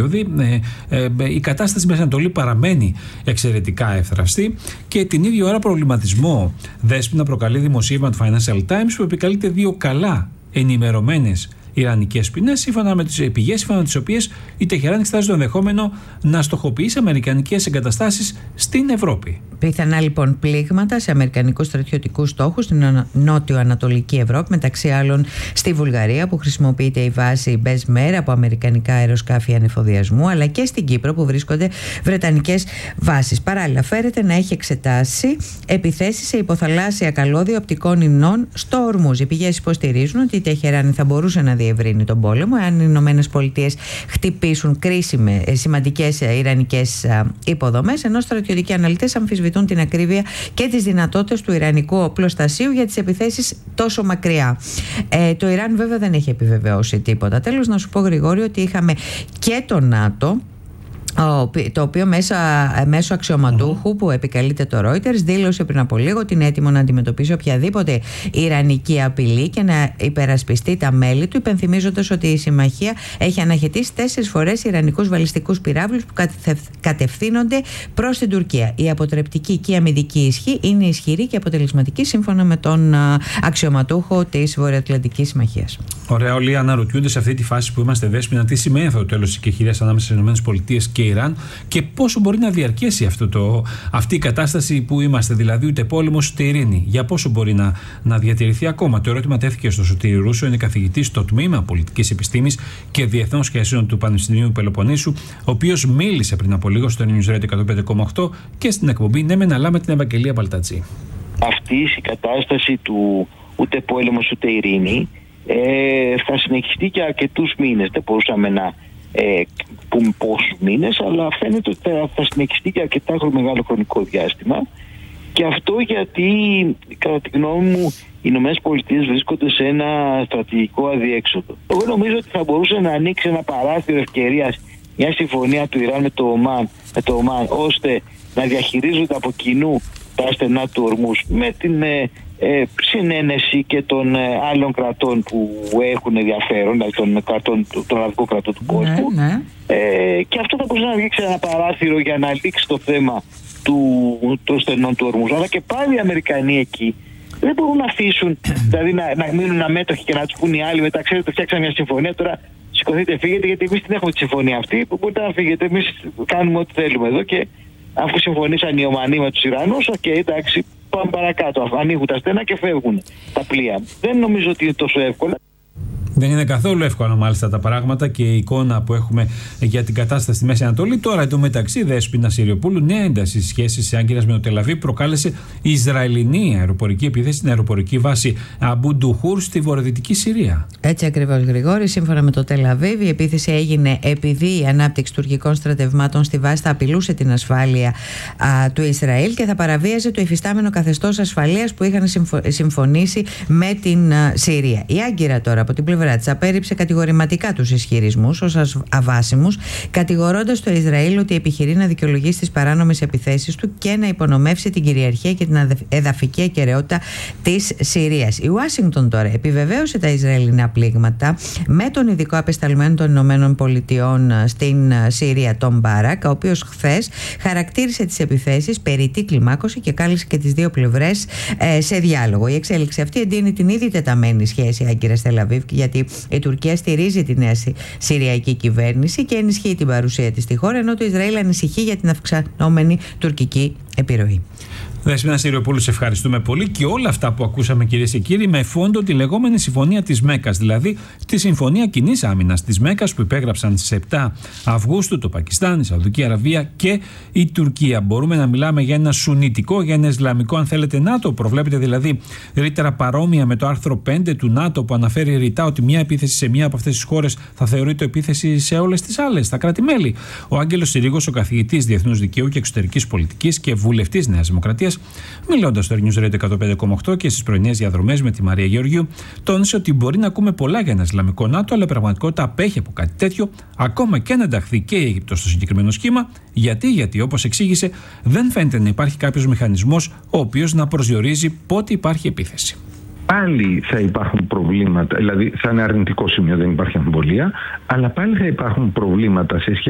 περίοδοι. Η κατάσταση στη Μέση Ανατολή παραμένει εξαιρετικά εύθραυστη και την ίδια ώρα προβληματισμό, Δέσποινα, προκαλεί δημοσίευμα του Financial Times που επικαλείται δύο καλά ενημερωμένες ιρανικές ποινές, σύμφωνα με τις πηγές, σύμφωνα με τις οποίες η Τεχεράν εξετάζει το ενδεχόμενο να στοχοποιήσει αμερικανικές εγκαταστάσεις στην Ευρώπη. Πιθανά λοιπόν πλήγματα σε αμερικανικούς στρατιωτικούς στόχους στην νότιο-ανατολική Ευρώπη, μεταξύ άλλων στη Βουλγαρία που χρησιμοποιείται η βάση Μπεσμέρ από αμερικανικά αεροσκάφη ανεφοδιασμού, αλλά και στην Κύπρο που βρίσκονται βρετανικές βάσεις. Παράλληλα, φέρεται να έχει εξετάσει επιθέσεις σε υποθαλάσσια καλώδια οπτικών ινών στο Ορμούζ. Οι πηγές υποστηρίζουν ότι η Τεχεράν θα μπορούσε να διευρύνει τον πόλεμο αν οι Ηνωμένες Πολιτείες χτυπήσουν κρίσιμες, σημαντικές ιρανικές υποδομές, ενώ στρατιωτικοί αναλυτές αμφισβητούν την ακρίβεια και τις δυνατότητες του ιρανικού οπλοστασίου για τις επιθέσεις τόσο μακριά. Το Ιράν βέβαια δεν έχει επιβεβαιώσει τίποτα. Τέλος, να σου πω, Γρηγόρη, ότι είχαμε και το ΝΑΤΟ, το οποίο μέσω αξιωματούχου που επικαλείται το Reuters δήλωσε πριν από λίγο ότι είναι έτοιμο να αντιμετωπίσει οποιαδήποτε ιρανική απειλή και να υπερασπιστεί τα μέλη του, υπενθυμίζοντας ότι η συμμαχία έχει αναχαιτήσει 4 φορές ιρανικούς βαλιστικούς πυράβλους που κατευθύνονται προς την Τουρκία. Η αποτρεπτική και η αμυντική ισχύ είναι ισχυρή και αποτελεσματική, σύμφωνα με τον αξιωματούχο της Βορειοατλαντικής Συμμαχίας. Ωραία, όλοι αναρωτιούνται σε αυτή τη φάση που είμαστε, Δέσποινα, τι σημαίνει αυτό το τέλος της εκεχηρίας ανάμεσα στις ΗΠΑ και Ιράν και πόσο μπορεί να διαρκέσει αυτή η κατάσταση που είμαστε, δηλαδή ούτε πόλεμος ούτε ειρήνη. Για πόσο μπορεί να διατηρηθεί ακόμα. Το ερώτημα τέθηκε στο Σωτήρη Ρούσο, είναι καθηγητής στο τμήμα Πολιτικής Επιστήμης και Διεθνών Σχέσεων του Πανεπιστημίου Πελοποννήσου, ο οποίος μίλησε πριν από λίγο στο News Radio 105,8 και στην εκπομπή Ναι Μεν Αλλά με την Ευαγγελία Παλτατζή. Αυτή η κατάσταση του ούτε πόλεμος ούτε ειρήνη θα συνεχιστεί και αρκετούς μήνες. Δεν μπορούσαμε να πούμε πόσους μήνες, αλλά φαίνεται ότι θα συνεχιστεί και αρκετά μεγάλο χρονικό διάστημα. Και αυτό γιατί, κατά τη γνώμη μου, οι Ηνωμένες Πολιτείες βρίσκονται σε ένα στρατηγικό αδιέξοδο. Εγώ νομίζω ότι θα μπορούσε να ανοίξει ένα παράθυρο ευκαιρίας μια συμφωνία του Ιράν με το Ομάν, ώστε να διαχειρίζονται από κοινού τα στενά του Ορμούζ με την συνένεση και των άλλων κρατών που έχουν ενδιαφέρον, δηλαδή των αραβικών κρατών του κόσμου. Και αυτό θα μπορούσε να ανοίξει ένα παράθυρο για να λήξει το θέμα των στενών του Ορμούζ. Αλλά και πάλι οι Αμερικανοί εκεί δεν μπορούν να αφήσουν, δηλαδή να μείνουν αμέτωχοι και να τους πούν οι άλλοι μετά, ξέρετε, φτιάξαμε μια συμφωνία, τώρα σηκωθείτε, φύγετε, γιατί εμείς την έχουμε τη συμφωνία αυτή, που μπορείτε να φύγετε, εμείς κάνουμε ό,τι θέλουμε εδώ και αφού συμφωνήσαν οι Ομανοί με τους Ιρανούς, εντάξει, πάμε παρακάτω. Ανοίγουν τα στένα και φεύγουν τα πλοία. Δεν νομίζω ότι είναι τόσο εύκολο. Δεν είναι καθόλου εύκολα μάλιστα τα πράγματα και η εικόνα που έχουμε για την κατάσταση στη Μέση Ανατολή. Τώρα εντωμεταξύ, Δέσποινα Συριοπούλου, νέα ένταση στις σχέσεις της Άγκυρας με το Τελαβίβ προκάλεσε η Ισραηλινή αεροπορική επίθεση στην αεροπορική βάση Αμπού Ντουχούρ στη βορειοδυτική Συρία. Έτσι ακριβώς, Γρηγόρη. Σύμφωνα με το Τελαβίβ, η επίθεση έγινε επειδή η ανάπτυξη τουρκικών στρατευμάτων στη βάση θα απειλούσε την ασφάλεια του Ισραήλ και θα παραβίαζε το υφιστάμενο καθεστώς ασφαλείας που είχαν συμφωνήσει με την Συρία. Η Άγκυρα τώρα από την πλευρά της απέρριψε κατηγορηματικά τους ισχυρισμούς ως αβάσιμους, κατηγορώντας το Ισραήλ ότι επιχειρεί να δικαιολογήσει τις παράνομες επιθέσεις του και να υπονομεύσει την κυριαρχία και την εδαφική ακεραιότητα της Συρίας. Η Ουάσιγκτον τώρα επιβεβαίωσε τα Ισραηλινά πλήγματα με τον ειδικό απεσταλμένο των Ηνωμένων Πολιτειών στην Συρία, τον Μπάρακ, ο οποίος χθες χαρακτήρισε τις επιθέσεις περιττή κλιμάκωση και κάλεσε και τις δύο πλευρές σε διάλογο. Η εξέλιξη αυτή εντείνει την ήδη τεταμένη σχέση Άγκυρας-Τελαβίβ, γιατί η Τουρκία στηρίζει τη νέα Συριακή κυβέρνηση και ενισχύει την παρουσία της στη χώρα, ενώ το Ισραήλ ανησυχεί για την αυξανόμενη τουρκική επιρροή. Δέσποινα Συριοπούλου, σε ευχαριστούμε πολύ και όλα αυτά που ακούσαμε, κυρίες και κύριοι, με φόντο τη λεγόμενη Συμφωνία της Μέκκας, δηλαδή τη Συμφωνία Κοινής Άμυνας της Μέκκας που υπέγραψαν στις 7 Αυγούστου το Πακιστάν, η Σαουδική Αραβία και η Τουρκία. Μπορούμε να μιλάμε για ένα σουνιτικό, για ένα ισλαμικό, αν θέλετε, ΝΑΤΟ. Προβλέπεται δηλαδή ρήτρα παρόμοια με το άρθρο 5 του ΝΑΤΟ που αναφέρει ρητά ότι μια επίθεση σε μια από αυτές τις χώρες θα θεωρείται επίθεση σε όλες τις άλλες, τα κράτη-μέλη. Ο Άγγελος Συρίγος, ο καθηγητής Διεθνούς Δικαίου και Εξωτερικής Πολιτικής και βουλευτής Νέας Δημοκρατίας, μιλώντας στο News Radio 105,8 και στις πρωινές διαδρομές με τη Μαρία Γεωργίου, τόνισε ότι μπορεί να ακούμε πολλά για ένα Ισλαμικό ΝΑΤΟ, αλλά η πραγματικότητα απέχει από κάτι τέτοιο, ακόμα και αν ενταχθεί και η Αίγυπτος στο συγκεκριμένο σχήμα. Γιατί όπως εξήγησε, δεν φαίνεται να υπάρχει κάποιος μηχανισμός ο οποίος να προσδιορίζει πότε υπάρχει επίθεση. Πάλι θα υπάρχουν προβλήματα, δηλαδή θα είναι αρνητικό σημείο, δεν υπάρχει αμφιβολία, αλλά πάλι θα υπάρχουν προβλήματα σε σχέση